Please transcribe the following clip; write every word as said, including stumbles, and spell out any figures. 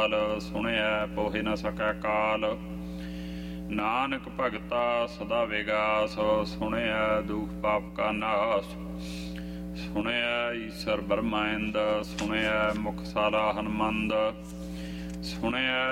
ਗੋਪਾਲ। ਸੁਣਿਐ ਪੋਹਿ ਨ ਸਕੈ ਕਾਲ, ਨਾਨਕ ਭਗਤਾ ਸਦਾ ਵਿਗਾਸ। ਸੁਣਿਐ ਦੁਖ ਪਾਪ ਕਾ ਨਾਸ, ਸੁਣਿਐ ਈਸਰ ਬਰਮਾਇੰਦ। ਸੁਣਿਐ ਮੁਖ ਸਾਲਾ ਹਨਮੰਦ, ਸੁਣਿਐ